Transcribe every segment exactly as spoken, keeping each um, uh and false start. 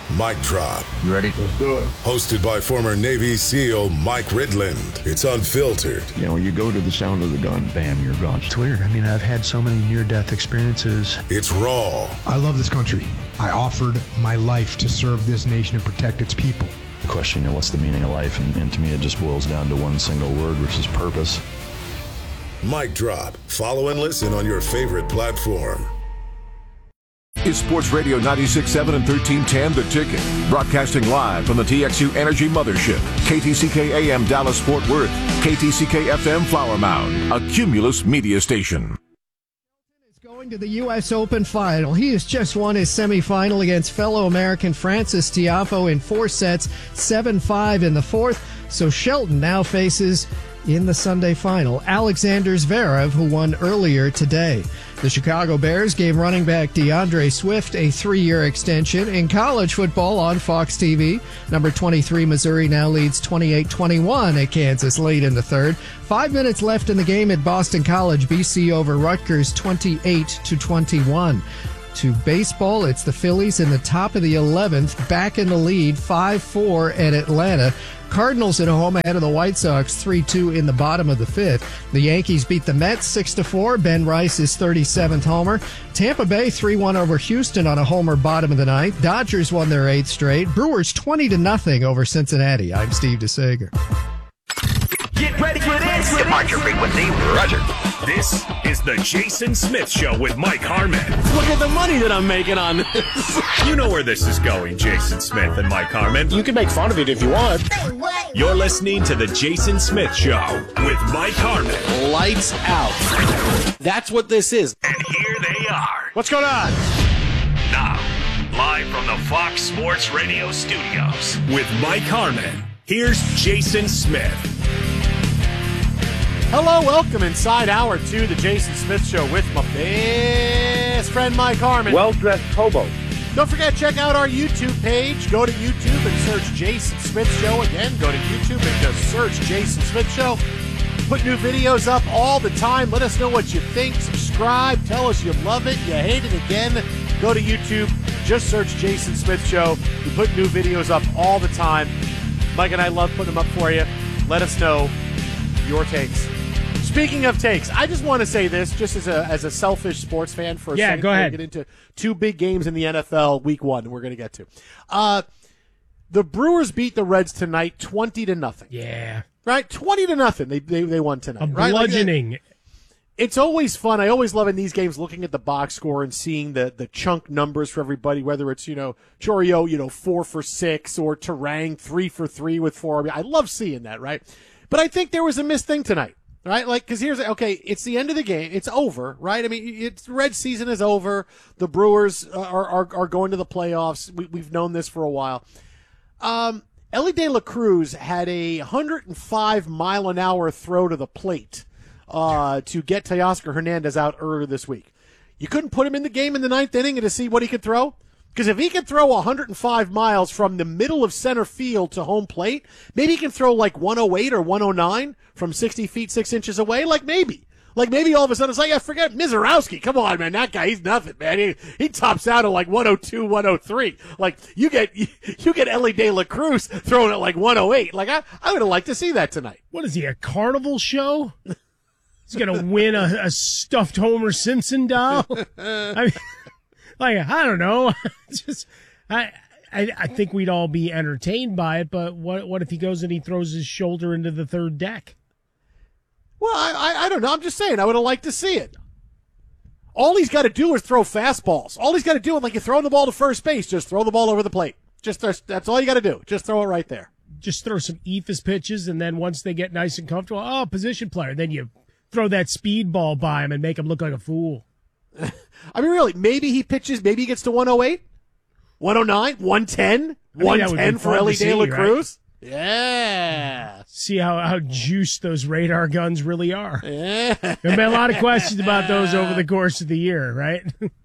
Mic Drop. You ready? Let's do it. Hosted by former Navy SEAL Mike Ridland. It's unfiltered. You know, you go to the sound of the gun, bam, you're gone. It's weird. I mean, I've had so many near-death experiences. It's raw. I love this country. I offered my life to serve this nation and protect its people. The question, you know, what's the meaning of life? And, and to me, it just boils down to one single word, which is purpose. Mic Drop. Follow and listen on your favorite platform. Is Sports Radio ninety-six point seven and thirteen ten The Ticket. Broadcasting live from the T X U Energy Mothership. K T C K A M Dallas Fort Worth. K T C K F M Flower Mound. A Cumulus media station. Going to the U S Open final. He has just won his semifinal against fellow American Francis Tiafoe in four sets, seven five in the fourth. So Shelton now faces, in the Sunday final, Alexander Zverev, who won earlier today. The Chicago Bears gave running back DeAndre Swift a three-year extension. In college football on Fox T V, number twenty-three Missouri now leads twenty-eight twenty-one at Kansas late in the third. Five minutes left in the game at Boston College. B C over Rutgers twenty-eight to twenty-one. To baseball, it's the Phillies in the top of the eleventh, back in the lead, five four at Atlanta. Cardinals at home ahead of the White Sox, three two in the bottom of the fifth. The Yankees beat the Mets six to four. Ben Rice's thirty-seventh homer. Tampa Bay three one over Houston on a homer bottom of the ninth. Dodgers won their eighth straight. Brewers twenty to nothing over Cincinnati. I'm Steve DeSager. Get ready for this. Departure frequency, roger. This is the Jason Smith Show with Mike Harmon. Look at the money that I'm making on this. You know where this is going, Jason Smith and Mike Harmon. You can make fun of it if you want. You're listening to the Jason Smith Show with Mike Harmon. Lights out. That's what this is. And here they are. What's going on? Now, live from the Fox Sports Radio studios with Mike Harmon, here's Jason Smith. Hello, welcome inside hour two, the Jason Smith Show with my best friend Mike Harmon. Well-dressed hobo. Don't forget, check out our YouTube page. Go to YouTube and search Jason Smith Show. Again, go to YouTube and just search Jason Smith Show. Put new videos up all the time. Let us know what you think. Subscribe. Tell us you love it. You hate it again. Go to YouTube. Just search Jason Smith Show. We put new videos up all the time. Mike and I love putting them up for you. Let us know your takes. Speaking of takes, I just want to say this, just as a as a selfish sports fan for a yeah, second. go ahead. Get into two big games in the N F L week one. We're going to get to. Uh, the Brewers beat the Reds tonight, twenty to nothing. Yeah, right, twenty to nothing. They they they won tonight. A right? bludgeoning. Like, it's always fun. I always love in these games looking at the box score and seeing the the chunk numbers for everybody. Whether it's you know Chourio, you know four for six, or Terang three for three with four. I, mean, I love seeing that, right? But I think there was a missed thing tonight. Right, like, because here's okay. It's the end of the game. It's over, right? I mean, it's Red season is over. The Brewers are are, are going to the playoffs. We, we've known this for a while. Um, Elly De La Cruz had a one hundred five mile an hour throw to the plate uh, to get Teoscar Hernandez out earlier this week. You couldn't put him in the game in the ninth inning to see what he could throw. Because if he can throw one hundred five miles from the middle of center field to home plate, maybe he can throw like one oh eight or one oh nine from sixty feet, six inches away. Like maybe. Like maybe all of a sudden it's like, yeah, forget Mizorowski. Come on, man. That guy, he's nothing, man. He, he tops out at like one oh two, one oh three. Like you get you, you get Elly De La Cruz throwing at like one oh eight. Like I, I would have liked to see that tonight. What is he, a carnival show? He's going to win a, a stuffed Homer Simpson doll? I mean, like, I don't know. Just, I, I, I think we'd all be entertained by it, but what, what if he goes and he throws his shoulder into the third deck? Well, I, I, I don't know. I'm just saying, I would have liked to see it. All he's got to do is throw fastballs. All he's got to do, like you're throwing the ball to first base, just throw the ball over the plate. Just that's all you got to do. Just throw it right there. Just throw some eephus pitches, and then once they get nice and comfortable, oh, position player. Then you throw that speed ball by him and make him look like a fool. I mean, really, maybe he pitches, maybe he gets to one oh eight, one oh nine, one ten, one ten for Elly De La Cruz. Right? Yeah. See how, how juiced those radar guns really are. Yeah. There have been a lot of questions about those over the course of the year, right?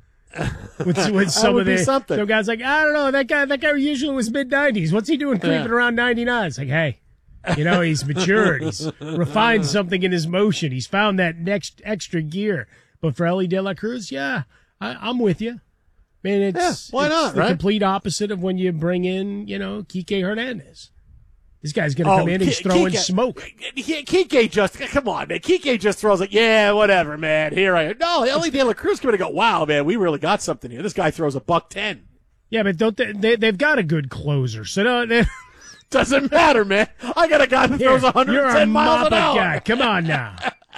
with, with some of the something. some guys like, I don't know, that guy that guy usually was mid nineties. What's he doing creeping yeah. around ninety-nine? It's like, hey, you know, he's matured. He's refined something in his motion. He's found that next extra gear. But for Elly De La Cruz, yeah, I, I'm with you. I mean, it's, yeah, why it's not, the right? complete opposite of when you bring in, you know, Kike Hernandez. This guy's going to oh, come in and he's throwing Kike, smoke. Kike just, come on, man. Kike just throws like, yeah, whatever, man. Here I am. No, Ellie De La Cruz going to go, wow, man, we really got something here. This guy throws a buck ten. Yeah, but don't they, they, they've got a good closer, so don't they, doesn't matter, man. I got a guy that throws one hundred ten miles an hour. Guy. Come on now.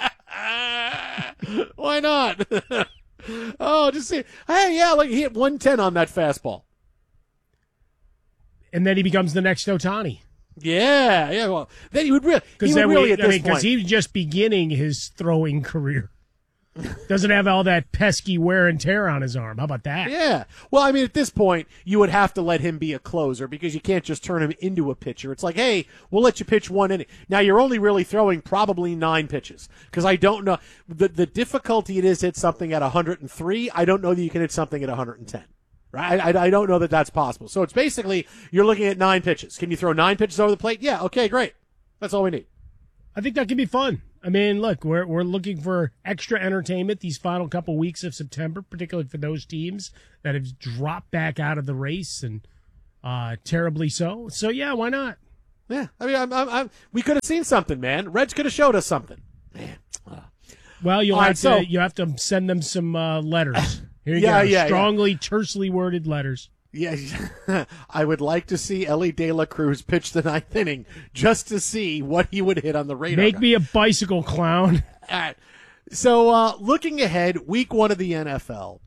Why not? Oh, just see. Hey, yeah, like he hit one ten on that fastball. And then he becomes the next Ohtani. Yeah, yeah. Well, then he would really, he would really we, at this I mean, point. Because he's just beginning his throwing career. Doesn't have all that pesky wear and tear on his arm. How about that? Yeah. Well, I mean, at this point, you would have to let him be a closer because you can't just turn him into a pitcher. It's like, hey, we'll let you pitch one inning. Now, you're only really throwing probably nine pitches because I don't know. The, the difficulty it is hit something at one hundred three. I don't know that you can hit something at one hundred ten. Right? I, I don't know that that's possible. So it's basically you're looking at nine pitches. Can you throw nine pitches over the plate? Yeah. Okay, great. That's all we need. I think that could be fun. I mean, look, we're we're looking for extra entertainment these final couple weeks of September, particularly for those teams that have dropped back out of the race and uh, terribly so. So yeah, why not? Yeah, I mean, I'm, I'm, I'm, we could have seen something, man. Reds could have showed us something, man. Uh, well, you'll have right, to so, you have to send them some uh, letters. Here you yeah, go, yeah, strongly, yeah. tersely worded letters. Yeah, I would like to see Ellie De La Cruz pitch the ninth inning just to see what he would hit on the radar. Make me a bicycle clown. All right. So, uh, looking ahead, week one of the N F L,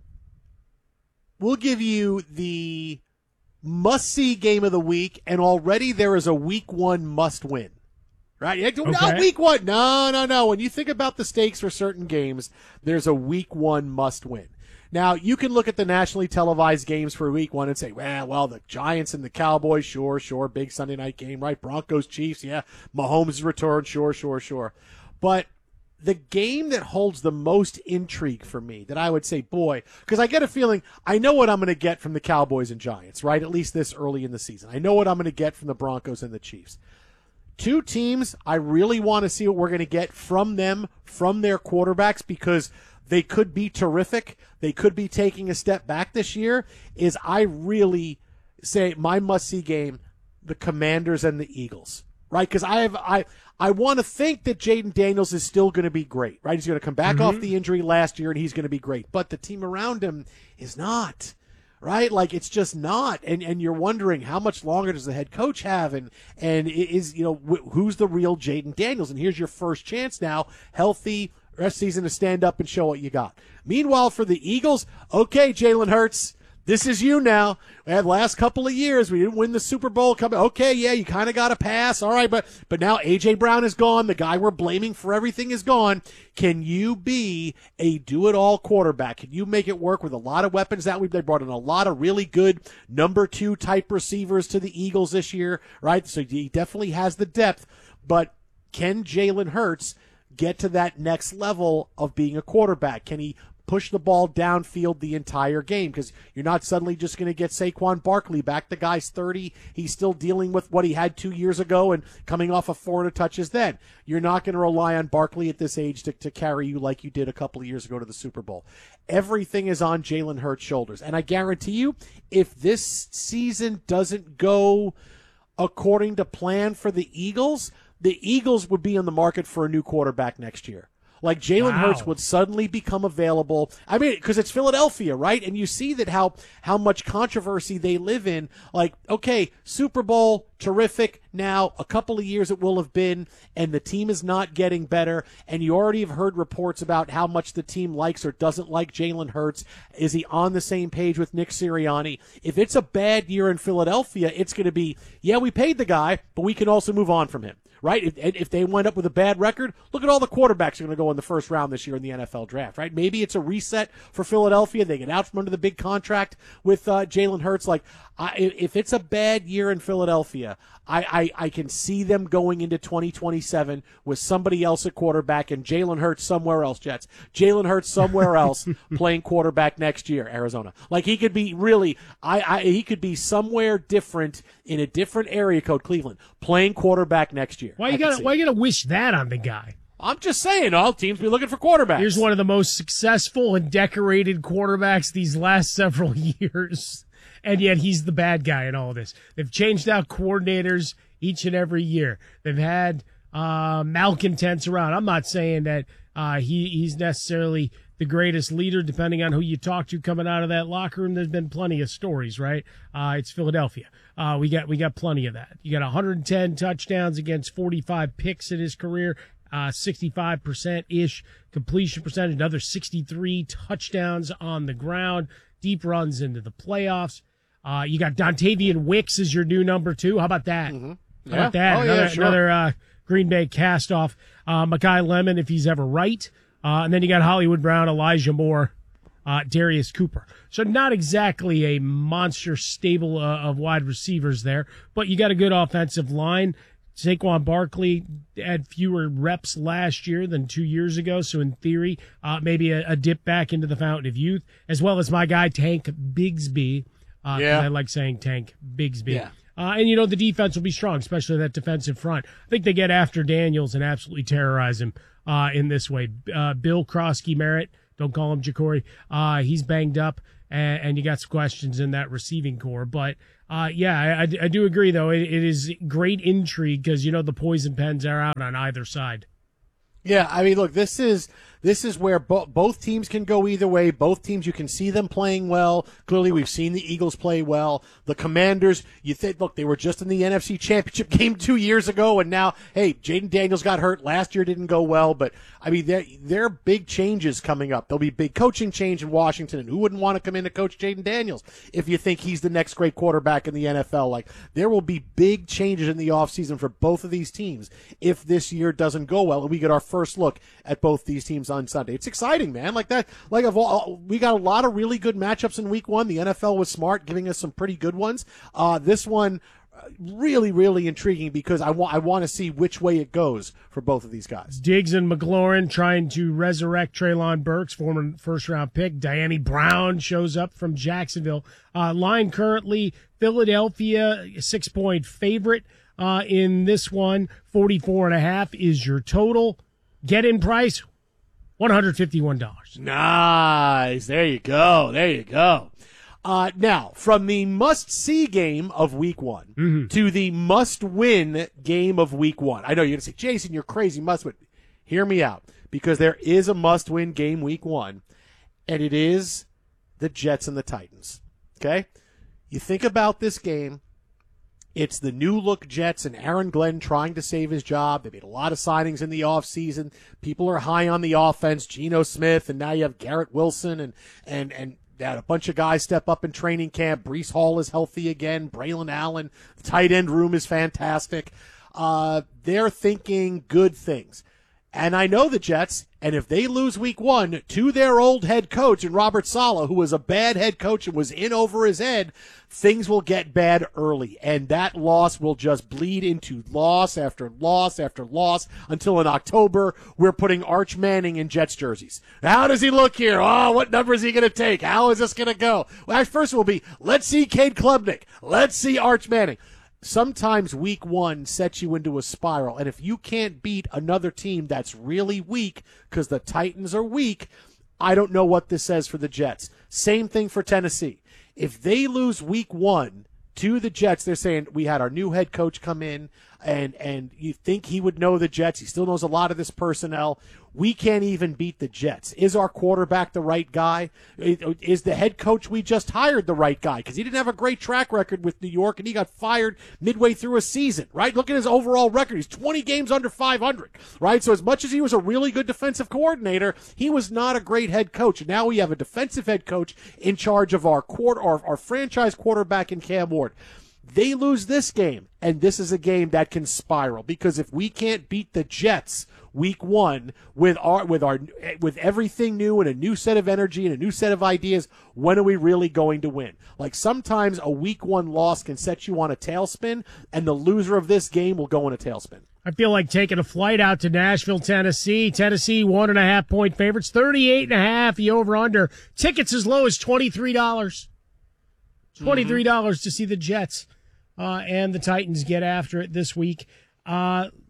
we'll give you the must-see game of the week, and already there is a week one must-win. Right? Okay. No, week one. No, no, no. When you think about the stakes for certain games, there's a week one must-win. Now, you can look at the nationally televised games for week one and say, well, well, the Giants and the Cowboys, sure, sure, big Sunday night game, right? Broncos, Chiefs, yeah. Mahomes' return, sure, sure, sure. But the game that holds the most intrigue for me, that I would say, boy, because I get a feeling, I know what I'm going to get from the Cowboys and Giants, right? At least this early in the season. I know what I'm going to get from the Broncos and the Chiefs. Two teams, I really want to see what we're going to get from them, from their quarterbacks, because they could be terrific. They could be taking a step back this year. Is I really say my must-see game, the Commanders and the Eagles, right? Because I have I I want to think that Jaden Daniels is still going to be great, right? He's going to come back mm-hmm. off the injury last year, and he's going to be great. But the team around him is not, right? Like it's just not. And and you're wondering how much longer does the head coach have, and and is you know wh- who's the real Jaden Daniels? And here's your first chance now, healthy. Rest of the season to stand up and show what you got. Meanwhile, for the Eagles, okay, Jalen Hurts, this is you now. We had last couple of years, we didn't win the Super Bowl. Coming, okay, yeah, you kind of got a pass, all right, but but now A J Brown is gone. The guy we're blaming for everything is gone. Can you be a do-it-all quarterback? Can you make it work with a lot of weapons that we they brought in a lot of really good number two type receivers to the Eagles this year, right? So he definitely has the depth, but can Jalen Hurts get to that next level of being a quarterback? Can he push the ball downfield the entire game? Because you're not suddenly just going to get Saquon Barkley back. The guy's thirty. He's still dealing with what he had two years ago and coming off of four hundred touches then. You're not going to rely on Barkley at this age to, to carry you like you did a couple of years ago to the Super Bowl. Everything is on Jalen Hurts' shoulders. And I guarantee you, if this season doesn't go according to plan for the Eagles, the Eagles would be on the market for a new quarterback next year. Like Jalen wow. Hurts would suddenly become available. I mean, because it's Philadelphia, right? And you see that how how much controversy they live in. Like, okay, Super Bowl, terrific. Now, a couple of years it will have been, and the team is not getting better. And you already have heard reports about how much the team likes or doesn't like Jalen Hurts. Is he on the same page with Nick Sirianni? If it's a bad year in Philadelphia, it's going to be, yeah, we paid the guy, but we can also move on from him. Right? If, if they wind up with a bad record, look at all the quarterbacks who are going to go in the first round this year in the N F L draft, right? Maybe it's a reset for Philadelphia. They get out from under the big contract with uh, Jalen Hurts. Like, I, if it's a bad year in Philadelphia, I, I, I can see them going into twenty twenty-seven with somebody else at quarterback and Jalen Hurts somewhere else, Jets. Jalen Hurts somewhere else playing quarterback next year, Arizona. Like, he could be really, I, I he could be somewhere different in a different area code, Cleveland, playing quarterback next year. Why you gotta why you gotta wish that on the guy? I'm just saying, all teams be looking for quarterbacks. Here's one of the most successful and decorated quarterbacks these last several years, and yet he's the bad guy in all of this. They've changed out coordinators each and every year. They've had uh, malcontents around. I'm not saying that uh, he he's necessarily the greatest leader, depending on who you talk to coming out of that locker room. There's been plenty of stories, right? Uh, it's Philadelphia. Uh, we got we got plenty of that. You got one hundred ten touchdowns against forty-five picks in his career. Uh, sixty-five percent-ish completion percentage, another sixty-three touchdowns on the ground, deep runs into the playoffs. Uh, you got Dontavian Wicks as your new number two. How about that? Mm-hmm. Yeah. How about that? Oh, another yeah, sure. another uh, Green Bay cast-off. Uh, Mekhi Lemon, if he's ever right. Uh, and then you got Hollywood Brown, Elijah Moore, uh, Darius Cooper. So not exactly a monster stable uh, of wide receivers there, but you got a good offensive line. Saquon Barkley had fewer reps last year than two years ago, so in theory, uh, maybe a, a dip back into the fountain of youth, as well as my guy Tank Bigsby. Uh, yeah. I like saying Tank Bigsby. Yeah. Uh, and, you know, the defense will be strong, especially that defensive front. I think they get after Daniels and absolutely terrorize him uh, in this way. Uh, Bill Krosky-Merritt, don't call him Jacory, uh, he's banged up, and, and you got some questions in that receiving core, but Uh, yeah, I, I, I do agree, though. It, it is great intrigue because, you know, the poison pens are out on either side. Yeah, I mean, look, this is this is where bo- both teams can go either way. Both teams, you can see them playing well. Clearly, we've seen the Eagles play well. The Commanders, you think, look, they were just in the N F C Championship game two years ago, and now, hey, Jaden Daniels got hurt. Last year didn't go well, but, I mean, there, there are big changes coming up. There'll be big coaching change in Washington, and who wouldn't want to come in to coach Jaden Daniels if you think he's the next great quarterback in the N F L? Like, there will be big changes in the offseason for both of these teams if this year doesn't go well, and we get our first look at both these teams on Sunday. It's exciting, man. Like that, like of all, we got a lot of really good matchups in week one. The N F L was smart, giving us some pretty good ones. Uh, this one, uh, really, really intriguing because I want, I want to see which way it goes for both of these guys. Diggs and McLaurin trying to resurrect Treylon Burks, former first round pick. Diami Brown shows up from Jacksonville. Uh, line currently Philadelphia, six point favorite. Uh, in this one, forty-four and a half is your total. Get in price, one hundred fifty-one dollars. Nice. There you go. There you go. Uh, now, from the must-see game of week one mm-hmm. to the must-win game of week one. I know you're going to say, Jason, you're crazy, must-win. Hear me out, because there is a must-win game week one, and it is the Jets and the Titans. Okay? You think about this game. It's the new-look Jets and Aaron Glenn trying to save his job. They made a lot of signings in the offseason. People are high on the offense, Geno Smith, and now you have Garrett Wilson, and and and they had a bunch of guys step up in training camp. Breece Hall is healthy again. Braylon Allen. The tight end room is fantastic. Uh, they're thinking good things. And I know the Jets, and if they lose week one to their old head coach and Robert Saleh, who was a bad head coach and was in over his head, things will get bad early. And that loss will just bleed into loss after loss after loss until in October we're putting Arch Manning in Jets jerseys. How does he look here? Oh, what number is he going to take? How is this going to go? Well, first will be, let's see Cade Klubnik. Let's see Arch Manning. Sometimes week one sets you into a spiral, and if you can't beat another team that's really weak because the Titans are weak, I don't know what this says for the Jets. Same thing for Tennessee. If they lose week one to the Jets, they're saying we had our new head coach come in, and and you think he would know the Jets. He still knows a lot of this personnel. We can't even beat the Jets. Is our quarterback the right guy? Is the head coach we just hired the right guy? Because he didn't have a great track record with New York, and he got fired midway through a season, right? Look at his overall record. He's twenty games under five hundred, right? So as much as he was a really good defensive coordinator, he was not a great head coach. Now we have a defensive head coach in charge of our, quarter, our, our franchise quarterback in Cam Ward. They lose this game, and this is a game that can spiral, because if we can't beat the Jets week one with our with our with everything new and a new set of energy and a new set of ideas, when are we really going to win? Like, sometimes a week one loss can set you on a tailspin, and the loser of this game will go in a tailspin. I feel like taking a flight out to Nashville, Tennessee. Tennessee, one and a half point favorites, thirty-eight and a half, the over-under. Tickets as low as twenty-three dollars. twenty-three dollars mm-hmm. to see the Jets uh, and the Titans get after it this week. Uh,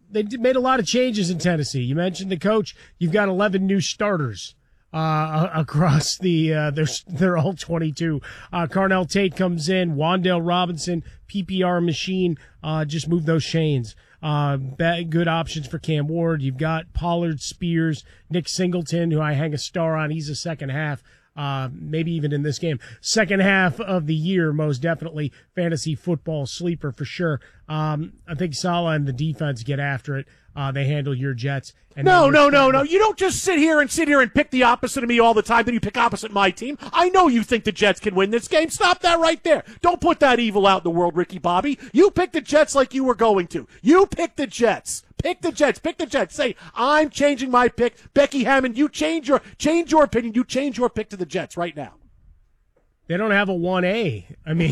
they did, made a lot of changes in Tennessee. You mentioned the coach. You've got eleven new starters uh, across the. Uh, they're they're all twenty-two. Uh, Carnell Tate comes in. Wan'Dale Robinson, P P R machine. Uh, just move those chains. Uh, bad, good options for Cam Ward. You've got Pollard, Spears, Nick Singleton, who I hang a star on. He's a second half. Uh, maybe even in this game. Second half of the year, most definitely fantasy football sleeper for sure. Um, I think Saleh and the defense get after it. Uh, they handle your Jets. And no, no, no, no. You don't just sit here and sit here and pick the opposite of me all the time. Then you pick opposite my team. I know you think the Jets can win this game. Stop that right there. Don't put that evil out in the world, Ricky Bobby. You picked the Jets like you were going to. You picked the Jets. Pick the Jets. Pick the Jets. Say, I'm changing my pick. Becky Hammond, you change your change your opinion. You change your pick to the Jets right now. They don't have a one A. I mean,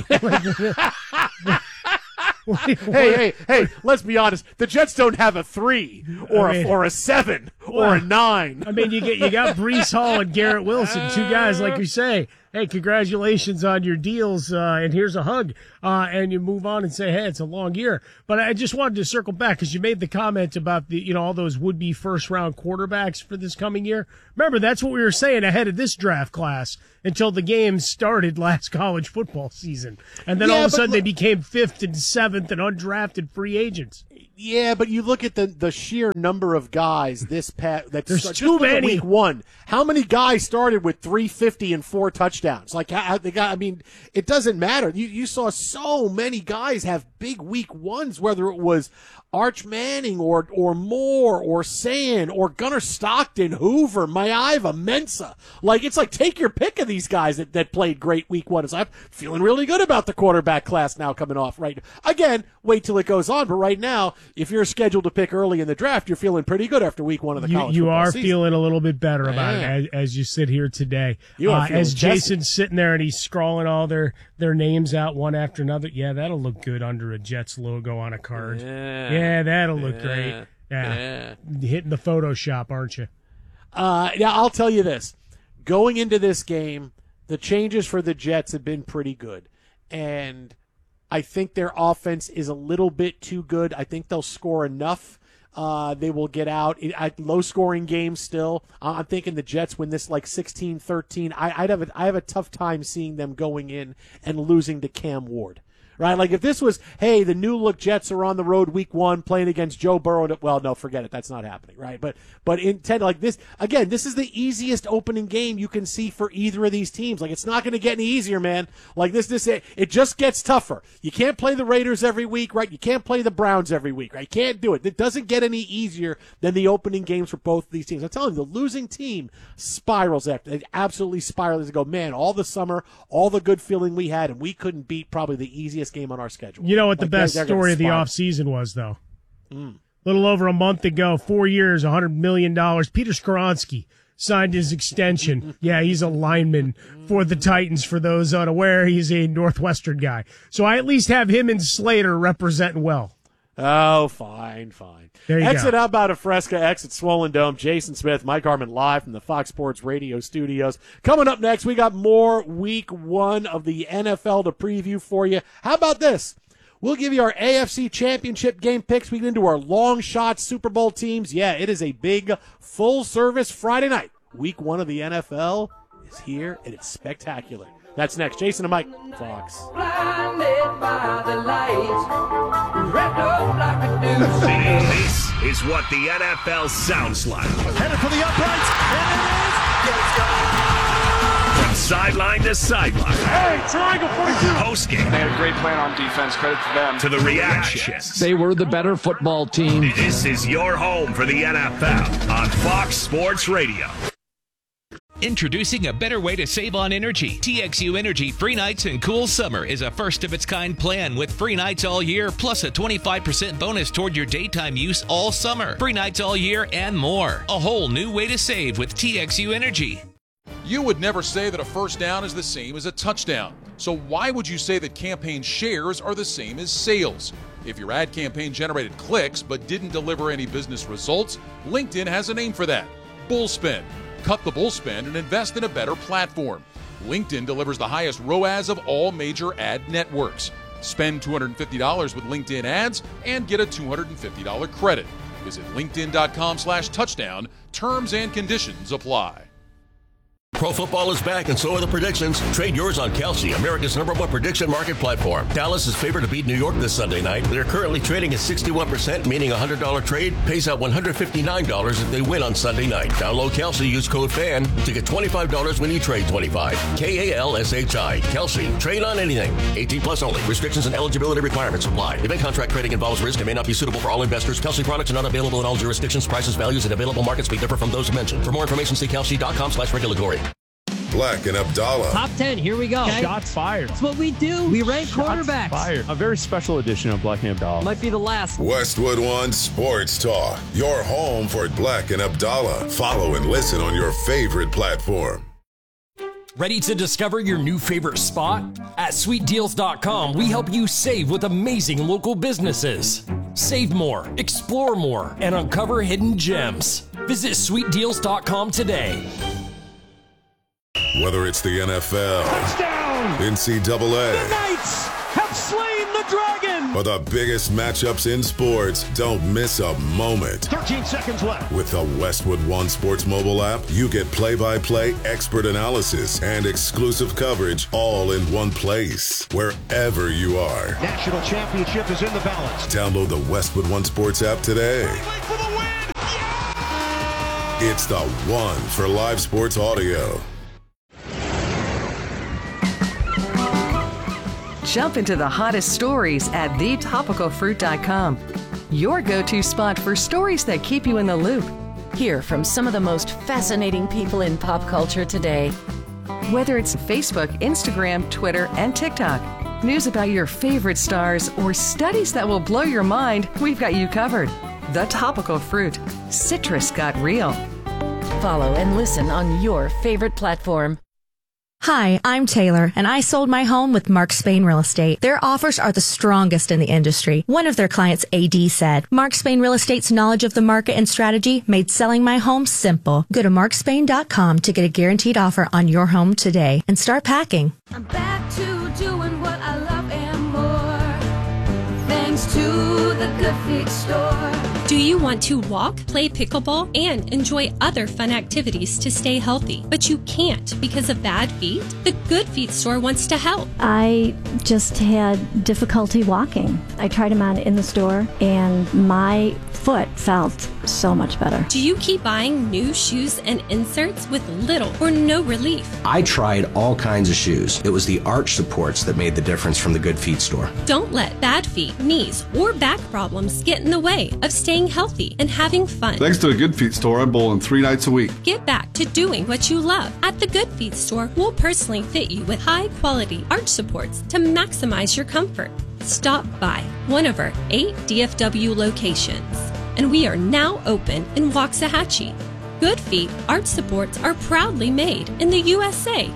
hey, hey, hey, let's be honest. The Jets don't have a three or, I mean, a, or a seven or well, a nine. I mean, you get you got Breece Hall and Garrett Wilson, two guys, like you say, hey, congratulations on your deals, uh, and here's a hug, uh, and you move on and say, hey, it's a long year. But I just wanted to circle back because you made the comment about the, you know, all those would-be first-round quarterbacks for this coming year. Remember, that's what we were saying ahead of this draft class until the games started last college football season. And then yeah, all of a sudden look, they became fifth and seventh and undrafted free agents. Yeah, but you look at the, the sheer number of guys this past that's There's too many. Week one. How many guys started with three fifty and four touchdowns? Like how, they got. I mean, it doesn't matter. You you saw so many guys have big week ones, whether it was Arch Manning or or Moore or Sand or Gunnar Stockton, Hoover, Maiava, Mensah. Like it's like take your pick of these guys that, that played great week one. So I'm feeling really good about the quarterback class now coming off right now. Again, wait till it goes on, but right now, if you're scheduled to pick early in the draft, you're feeling pretty good after week one of the you, college you football are season. Feeling a little bit better about yeah. it as, as you sit here today. You are uh, as Jason's tested. sitting there and he's scrawling all their, their names out one after another. Yeah, that'll look good under a Jets logo on a card. Yeah, yeah that'll look yeah. great. Yeah. yeah. Hitting the Photoshop, aren't you? Uh, yeah, I'll tell you this. Going into this game, the changes for the Jets have been pretty good. And I think their offense is a little bit too good. I think they'll score enough. Uh, they will get out. At low-scoring games still. Uh, I'm thinking the Jets win this like sixteen thirteen. I, I'd have a, I have a tough time seeing them going in and losing to Cam Ward. Right? Like if this was, hey, the new look Jets are on the road week one playing against Joe Burrow. Well, no, forget it. That's not happening. Right. But, but intent like this, again, this is the easiest opening game you can see for either of these teams. Like it's not going to get any easier, man. Like this, this, it, it just gets tougher. You can't play the Raiders every week, right? You can't play the Browns every week, right? You can't do it. It doesn't get any easier than the opening games for both of these teams. I'm telling you, the losing team spirals after. It absolutely spirals to go, man, all the summer, all the good feeling we had, and we couldn't beat probably the easiest game on our schedule. You know what the like best they're, they're story of the offseason was, though? A mm. little over a month ago, four years, one hundred million dollars. Peter Skoronski signed his extension. Yeah, he's a lineman for the Titans. For those unaware, he's a Northwestern guy. So I at least have him and Slater representing well. Oh, fine, fine. There you exit go. up out of Fresca, exit Swollen Dome. Jason Smith, Mike Harmon live from the Fox Sports Radio studios. Coming up next, we got more week one of the N F L to preview for you. How about this? We'll give you our A F C Championship game picks. We get into our long shot Super Bowl teams. Yeah, it is a big full service Friday night. Week one of the N F L is here, and it's spectacular. That's next. Jason and Mike, Fox. Blinded by the lights, wrapped up like a deuce. This is what the N F L sounds like. Headed for the uprights, and it is. It's gone! From sideline to sideline. Hey, triangle forty-two. Postgame. They had a great plan on defense. Credit to them. To the reactions. They were the better football team. This is your home for the N F L on Fox Sports Radio. Introducing a better way to save on energy. T X U Energy Free Nights and Cool Summer is a first-of-its-kind plan with free nights all year, plus a twenty-five percent bonus toward your daytime use all summer. Free nights all year and more. A whole new way to save with T X U Energy. You would never say that a first down is the same as a touchdown. So why would you say that campaign shares are the same as sales? If your ad campaign generated clicks but didn't deliver any business results, LinkedIn has a name for that. Bullspin. Cut the bullspin and invest in a better platform. LinkedIn delivers the highest R O A S of all major ad networks. Spend two hundred fifty dollars with LinkedIn ads and get a two hundred fifty dollars credit. Visit linkedin.com slash touchdown. Terms and conditions apply. Pro football is back, and so are the predictions. Trade yours on Kalshi, America's number one prediction market platform. Dallas is favored to beat New York this Sunday night. They're currently trading at sixty-one percent, meaning a one hundred dollars trade pays out one hundred fifty-nine dollars if they win on Sunday night. Download Kalshi, use code FAN to get twenty-five dollars when you trade twenty-five dollars. K A L S H I. Kalshi. Trade on anything. eighteen plus only. Restrictions and eligibility requirements apply. Event contract trading involves risk and may not be suitable for all investors. Kalshi products are not available in all jurisdictions. Prices, values, and available markets may differ from those mentioned. For more information, see kalshi.com slash regulatory. Black and Abdallah. Top ten, here we go. Okay. Shots fired. That's what we do. We rank Shots quarterbacks. Fired. A very special edition of Black and Abdallah. Might be the last. Westwood One Sports Talk. Your home for Black and Abdallah. Follow and listen on your favorite platform. Ready to discover your new favorite spot? At sweet deals dot com, we help you save with amazing local businesses. Save more, explore more, and uncover hidden gems. Visit sweet deals dot com today. Whether it's the N F L, touchdown, N C double A, the Knights have slain the dragon, or the biggest matchups in sports, don't miss a moment. thirteen seconds left. With the Westwood One Sports mobile app, you get play-by-play expert analysis and exclusive coverage all in one place, wherever you are. National championship is in the balance. Download the Westwood One Sports app today. For the win. Yeah! It's the one for live sports audio. Jump into the hottest stories at the topical fruit dot com. Your go-to spot for stories that keep you in the loop. Hear from some of the most fascinating people in pop culture today. Whether it's Facebook, Instagram, Twitter, and TikTok, news about your favorite stars, or studies that will blow your mind, we've got you covered. The Topical Fruit. Citrus got real. Follow and listen on your favorite platform. Hi, I'm Taylor, and I sold my home with Mark Spain Real Estate. Their offers are the strongest in the industry. One of their clients, A D, said, Mark Spain Real Estate's knowledge of the market and strategy made selling my home simple. Go to mark spain dot com to get a guaranteed offer on your home today and start packing. I'm back to doing what I love and more, thanks to the Good Feet store. Do you want to walk, play pickleball, and enjoy other fun activities to stay healthy, but you can't because of bad feet? The Good Feet store wants to help. I just had difficulty walking. I tried them on in the store, and my foot felt so much better. Do you keep buying new shoes and inserts with little or no relief? I tried all kinds of shoes. It was the arch supports that made the difference from the Good Feet store. Don't let bad feet, knees, or back problems get in the way of staying healthy and having fun. Thanks to the Good Feet store, I'm bowling three nights a week. Get back to doing what you love. At the Good Feet store, we'll personally fit you with high-quality arch supports to maximize your comfort. Stop by one of our eight D F W locations. And we are now open in Waxahachie. Good Feet arch supports are proudly made in the U S A.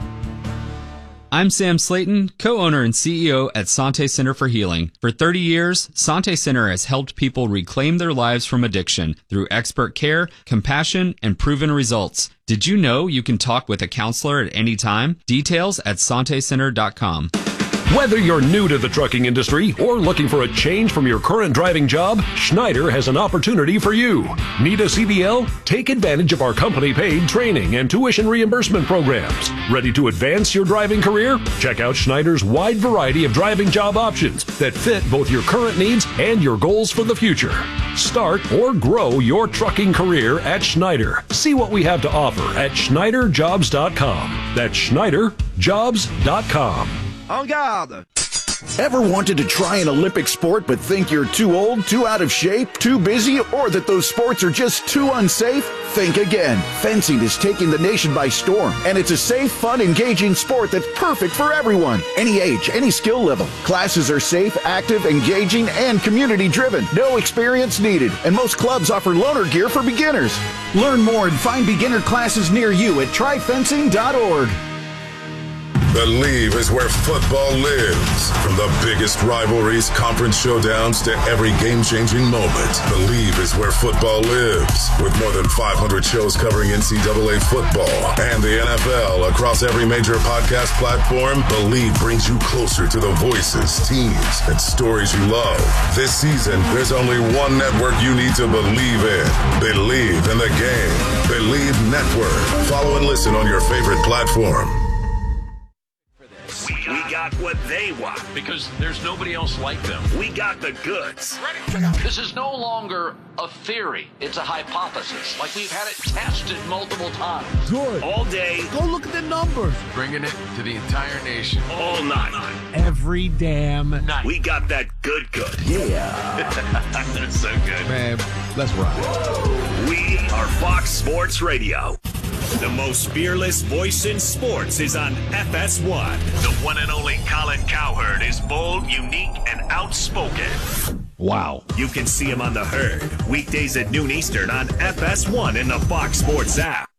I'm Sam Slayton, co-owner and C E O at Sante Center for Healing. For thirty years, Sante Center has helped people reclaim their lives from addiction through expert care, compassion, and proven results. Did you know you can talk with a counselor at any time? Details at sante center dot com. Whether you're new to the trucking industry or looking for a change from your current driving job, Schneider has an opportunity for you. Need a C D L? Take advantage of our company-paid training and tuition reimbursement programs. Ready to advance your driving career? Check out Schneider's wide variety of driving job options that fit both your current needs and your goals for the future. Start or grow your trucking career at Schneider. See what we have to offer at schneider jobs dot com. That's schneider jobs dot com. En garde! Ever wanted to try an Olympic sport but think you're too old, too out of shape, too busy, or that those sports are just too unsafe? Think again. Fencing is taking the nation by storm, and it's a safe, fun, engaging sport that's perfect for everyone. Any age, any skill level. Classes are safe, active, engaging, and community-driven. No experience needed, and most clubs offer loaner gear for beginners. Learn more and find beginner classes near you at try fencing dot org. Believe is where football lives. From the biggest rivalries, conference showdowns, to every game-changing moment, Believe is where football lives. With more than five hundred shows covering N C double A football and the N F L across every major podcast platform, Believe brings you closer to the voices, teams, and stories you love. This season, there's only one network you need to believe in. Believe in the game. Believe Network. Follow and listen on your favorite platform. We, we got what they want because there's nobody else like them. We got the goods. This is no longer a theory. It's a hypothesis. Like we've had it tested multiple times. Good. All day. Go look at the numbers. Bringing it to the entire nation. All night. Every damn night. We got that good good. Yeah. That's so good. Man, let's rock. We are Fox Sports Radio. The most fearless voice in sports is on F S one. The one and only Colin Cowherd is bold, unique, and outspoken. Wow. You can see him on The Herd, weekdays at noon Eastern on F S one in the Fox Sports app.